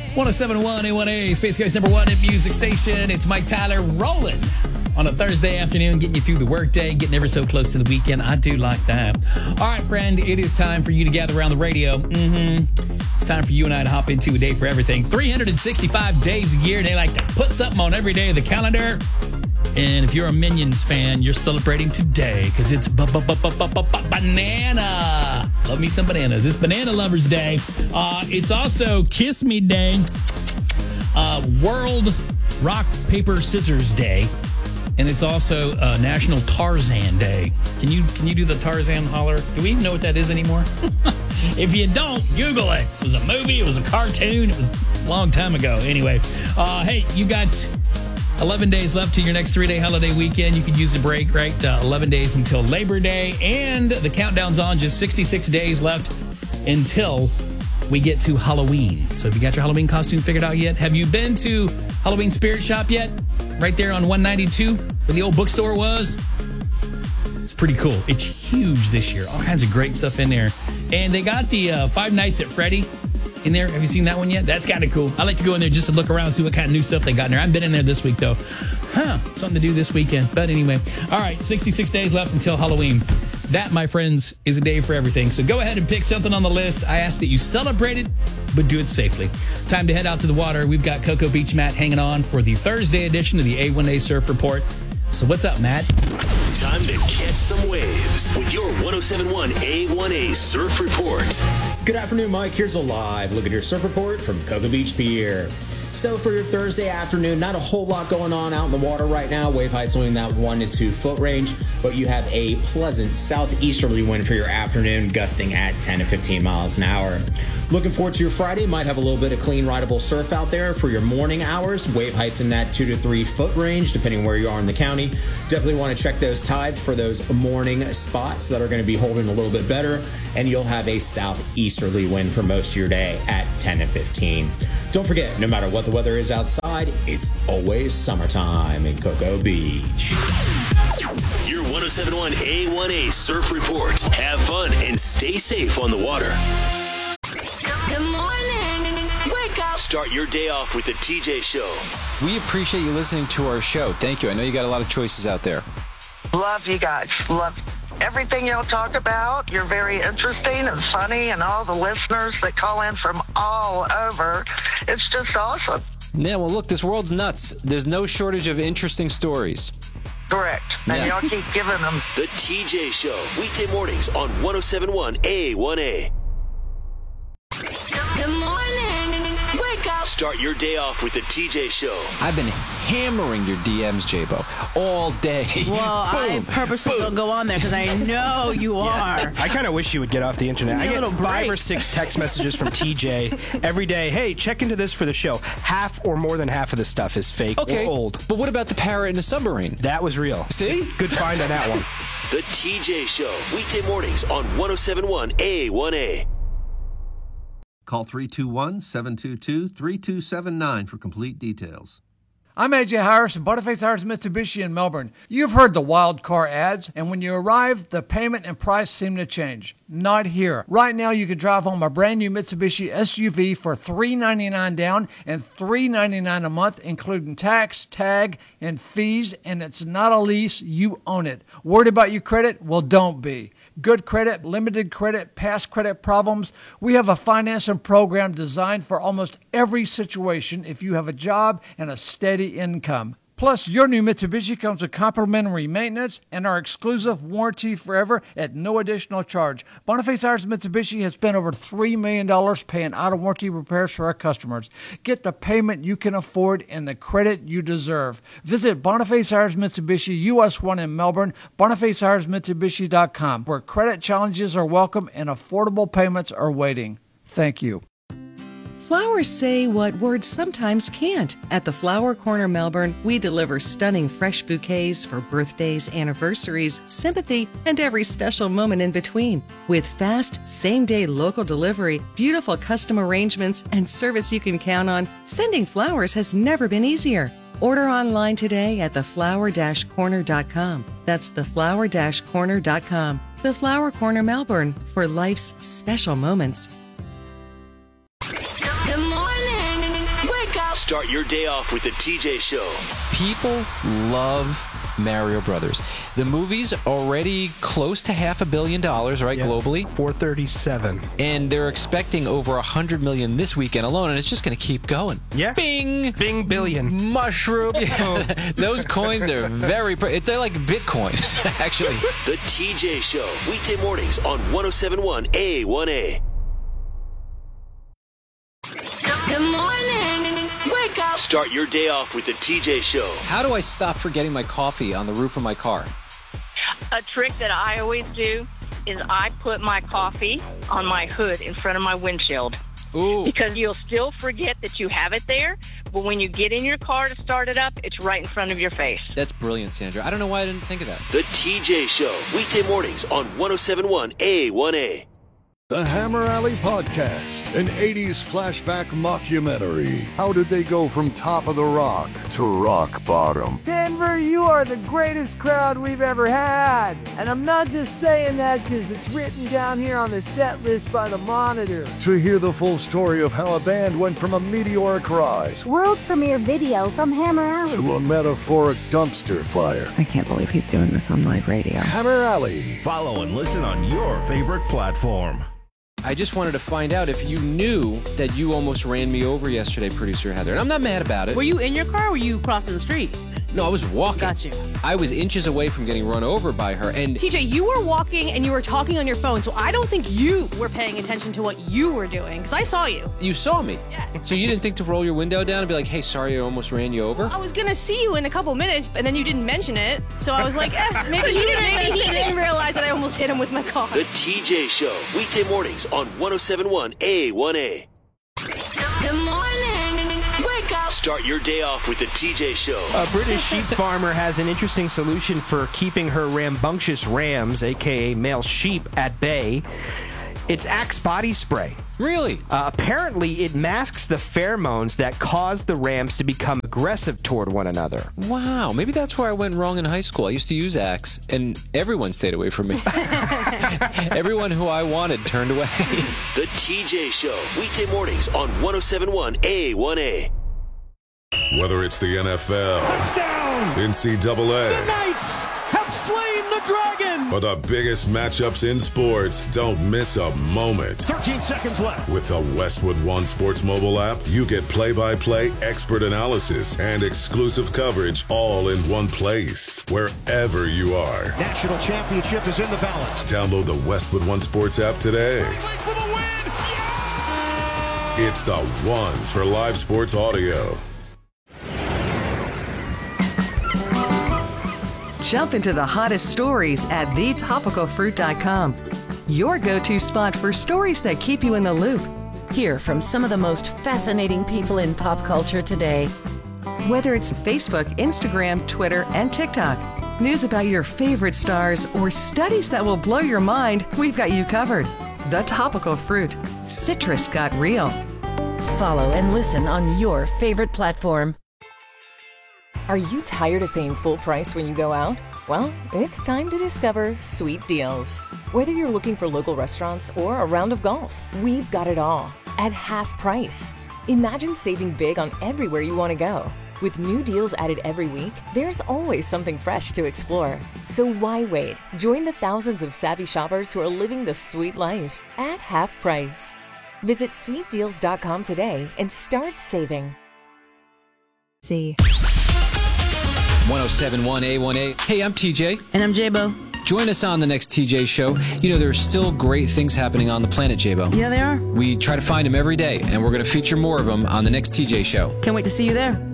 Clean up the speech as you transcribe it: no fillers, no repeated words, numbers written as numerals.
1071 A1A, Space Coast number one at Music Station. It's Mike Tyler rolling on a Thursday afternoon, getting you through the workday, getting ever so close to the weekend. I do like that. All right, friend, it is time for you to gather around the radio. It's time for you and I to hop into a day for everything. 365 days a year. They like to put something on every day of the calendar. And if you're a Minions fan, you're celebrating today because it's banana. Love me some bananas. It's Banana Lovers Day. It's also Kiss Me Day, World Rock, Paper, Scissors Day, and it's also National Tarzan Day. Can you do the Tarzan holler? Do we even know what that is anymore? If you don't, Google it. It was a movie. It was a cartoon. It was a long time ago. Anyway, hey, you got 11 days left to your next 3-day holiday weekend. You could use a break, right? 11 days until Labor Day, and the countdown's on. Just 66 days left until we get to Halloween. So if you got your Halloween costume figured out yet, have you been to Halloween Spirit Shop yet? Right there on 192, where the old bookstore was. It's pretty cool. It's huge this year. All kinds of great stuff in there. And they got the Five Nights at Freddy in there. Have you seen that one yet? That's kind of cool. I like to go in there just to look around and see what kind of new stuff they got in there. I've been in there this week, though. Something to do this weekend. But anyway, all right, 66 days left until Halloween. That, my friends, is a day for everything. So go ahead and pick something on the list. I ask that you celebrate it, but do it safely. Time to head out to the water. We've got Cocoa Beach Matt hanging on for the Thursday edition of the A1A Surf Report. So what's up, Matt? Time to catch some waves with your 1071 A1A Surf Report. Good afternoon, Mike. Here's a live look at your surf report from Cocoa Beach Pier. So for your Thursday afternoon, not a whole lot going on out in the water right now. Wave heights only in that 1 to 2 foot range, but you have a pleasant southeasterly wind for your afternoon, gusting at 10 to 15 miles an hour. Looking forward to your Friday. Might have a little bit of clean rideable surf out there for your morning hours. Wave heights in that 2 to 3 foot range, depending where you are in the county. Definitely want to check those tides for those morning spots that are going to be holding a little bit better. And you'll have a southeasterly wind for most of your day at 10 to 15. Don't forget, no matter what the weather is outside, it's always summertime in Cocoa Beach. Your 1071 A1A Surf Report. Have fun and stay safe on the water. Good morning. Wake up. Start your day off with the TJ Show. We appreciate you listening to our show. Thank you. I know you got a lot of choices out there. Love you guys. Love everything y'all talk about. You're very interesting and funny, and all the listeners that call in from all over. It's just awesome. Yeah, well, look, this world's nuts. There's no shortage of interesting stories. Correct. And y'all keep giving them. The TJ Show. Weekday mornings on 1071 A1A. Good morning. Wake up. Start your day off with the TJ Show. I've been hammering your DMs, J-Bo, all day. Well, I purposely don't go on there because I know you are. I kind of wish you would get off the internet. I get 5 or 6 text messages from TJ every day. Hey, check into this for the show. Half or more than half of the stuff is fake or old. But what about the parrot in a submarine? That was real. See? Good find on that one. The TJ Show. Weekday mornings on 1071 A1A. Call 321-722-3279 for complete details. I'm AJ Harris from Boniface Harris Mitsubishi in Melbourne. You've heard the wild car ads, and when you arrive, the payment and price seem to change. Not here. Right now, you can drive home a brand new Mitsubishi SUV for $399 down and $399 a month, including tax, tag, and fees, and it's not a lease. You own it. Worried about your credit? Well, don't be. Good credit, limited credit, past credit problems. We have a financing program designed for almost every situation if you have a job and a steady income. Plus, your new Mitsubishi comes with complimentary maintenance and our exclusive warranty forever at no additional charge. Boniface Harris Mitsubishi has spent over $3 million paying out-of-warranty repairs for our customers. Get the payment you can afford and the credit you deserve. Visit Boniface Harris Mitsubishi, US 1 in Melbourne, BonifaceHarrisMitsubishi.com, where credit challenges are welcome and affordable payments are waiting. Thank you. Flowers say what words sometimes can't. At the Flower Corner Melbourne, we deliver stunning fresh bouquets for birthdays, anniversaries, sympathy, and every special moment in between. With fast, same-day local delivery, beautiful custom arrangements, and service you can count on, sending flowers has never been easier. Order online today at theflower-corner.com. That's theflower-corner.com. The Flower Corner Melbourne, for life's special moments. Good morning. up. Start your day off with the TJ Show. People love Mario Brothers. The movie's already close to $500 million, right, globally? 437. And they're expecting over 100 million this weekend alone, and it's just going to keep going. Yeah. Bing! Bing billion. Mushroom. Those coins are very... They're like Bitcoin, actually. The TJ Show. Weekday mornings on 107.1 A1A. Good morning. Wake up. Start your day off with the TJ Show. How do I stop forgetting my coffee on the roof of my car? A trick that I always do is I put my coffee on my hood in front of my windshield. Ooh. Because you'll still forget that you have it there, but when you get in your car to start it up, it's right in front of your face. That's brilliant, Sandra. I don't know why I didn't think of that. The TJ Show. Weekday mornings on 107.1 A1A. The Hammer Alley Podcast, an 80s flashback mockumentary. How did they go from top of the rock to rock bottom? Denver, you are the greatest crowd we've ever had. And I'm not just saying that because it's written down here on the set list by the Monitor. To hear the full story of how a band went from a meteoric rise world premiere video from Hammer Alley to a metaphoric dumpster fire. I can't believe he's doing this on live radio. Hammer Alley. Follow and listen on your favorite platform. I just wanted to find out if you knew that you almost ran me over yesterday, producer Heather. And I'm not mad about it. Were you in your car or were you crossing the street? No, I was walking. Got you. I was inches away from getting run over by her, and... TJ, you were walking and you were talking on your phone, so I don't think you were paying attention to what you were doing, because I saw you. You saw me? Yeah. So you didn't think to roll your window down and be like, hey, sorry, I almost ran you over? Well, I was going to see you in a couple minutes, and then you didn't mention it, so I was like, maybe he didn't realize that I almost hit him with my car. The TJ Show. Weekday mornings on 107.1 A1A. Good morning. Wake up. Start your day off with the TJ Show. A British sheep farmer has an interesting solution for keeping her rambunctious rams, a.k.a. male sheep, at bay. It's Axe body spray. Really? Apparently, it masks the pheromones that cause the rams to become aggressive toward one another. Wow, maybe that's where I went wrong in high school. I used to use Axe, and everyone stayed away from me. Everyone who I wanted turned away. The TJ Show. Weekday mornings on 107.1 A1A. Whether it's the NFL, touchdown, NCAA, the Knights have slain the dragon, or the biggest matchups in sports, don't miss a moment. 13 seconds left. With the Westwood One Sports mobile app, you get play-by-play expert analysis and exclusive coverage all in one place, wherever you are. National championship is in the balance. Download the Westwood One Sports app today. For the win. Yeah! It's the one for live sports audio. Jump into the hottest stories at thetopicalfruit.com. Your go-to spot for stories that keep you in the loop. Hear from some of the most fascinating people in pop culture today. Whether it's Facebook, Instagram, Twitter, and TikTok, news about your favorite stars, or studies that will blow your mind, we've got you covered. The Topical Fruit. Citrus got real. Follow and listen on your favorite platform. Are you tired of paying full price when you go out? Well, it's time to discover Sweet Deals. Whether you're looking for local restaurants or a round of golf, we've got it all at half price. Imagine saving big on everywhere you want to go. With new deals added every week, there's always something fresh to explore. So why wait? Join the thousands of savvy shoppers who are living the sweet life at half price. Visit sweetdeals.com today and start saving. See. 107.1 A1A. Hey, I'm TJ. And I'm J-Bo. Join us on the next TJ Show. You know, there are still great things happening on the planet, J-Bo. Yeah, they are. We try to find them every day, and we're going to feature more of them on the next TJ Show. Can't wait to see you there.